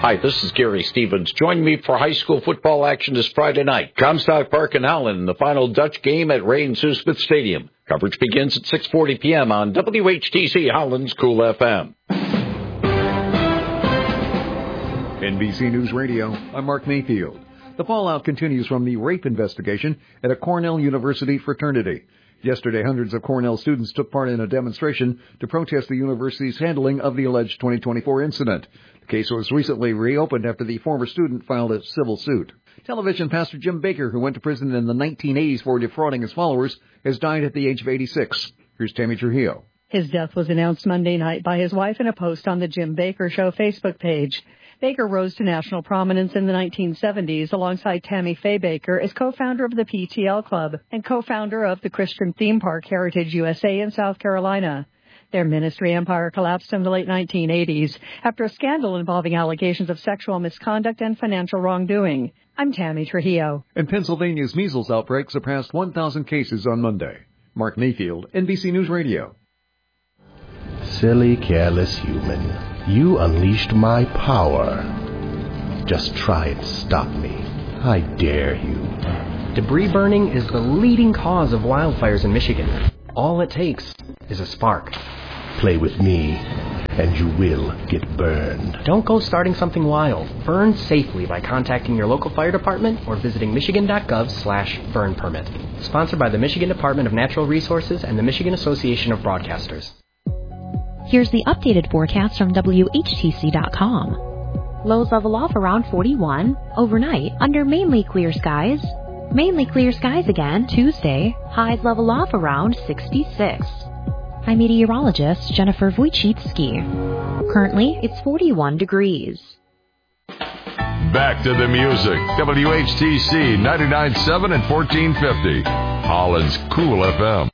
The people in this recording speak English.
Hi, this is Gary Stevens. Join me for high school football action this Friday night. Comstock Park in Holland in the final Dutch game at Ray and Sue Smith Stadium. Coverage begins at 6:40 p.m. on WHTC Holland's Cool FM. NBC News Radio, I'm Mark Mayfield. The fallout continues from the rape investigation at a Cornell University fraternity. Yesterday, hundreds of Cornell students took part in a demonstration to protest the university's handling of the alleged 2024 incident. The case was recently reopened after the former student filed a civil suit. Television pastor Jim Bakker, who went to prison in the 1980s for defrauding his followers, has died at the age of 86. Here's Tammy Trujillo. His death was announced Monday night by his wife in a post on the Jim Bakker Show Facebook page. Bakker rose to national prominence in the 1970s alongside Tammy Faye Bakker as co-founder of the PTL Club and co-founder of the Christian theme park Heritage USA in South Carolina. Their ministry empire collapsed in the late 1980s after a scandal involving allegations of sexual misconduct and financial wrongdoing. I'm Tammy Trujillo. And Pennsylvania's measles outbreak surpassed 1,000 cases on Monday. Mark Mayfield, NBC News Radio. Silly, careless human. You unleashed my power. Just try and stop me. I dare you. Debris burning is the leading cause of wildfires in Michigan. All it takes is a spark. Play with me, and you will get burned. Don't go starting something wild. Burn safely by contacting your local fire department or visiting michigan.gov/burn permit. Sponsored by the Michigan Department of Natural Resources and the Michigan Association of Broadcasters. Here's the updated forecast from WHTC.com. Lows level off around 41. Overnight, under mainly clear skies. Mainly clear skies again Tuesday. Highs level off around 66. I'm meteorologist Jennifer Wojcicki. Currently, it's 41 degrees. Back to the music. WHTC 99.7 and 1450. Holland's Cool FM.